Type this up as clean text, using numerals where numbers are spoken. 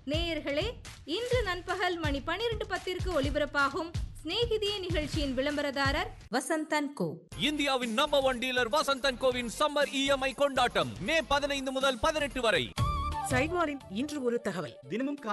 நேயர்களே, இன்று நண்பகல் மணி 12:10 ஒலிபரப்பாகும் சிநேகிதியே நிகழ்ச்சியின் விளம்பரதாரர் வசந்தன் கோ. இந்தியாவின் number 1 dealer Vasanthan CoWIN summer EMI கொண்டாட்டம் மே 15 முதல் 18 வரை. சைட்வாரின் இன்று ஒரு தகவல். தினமும்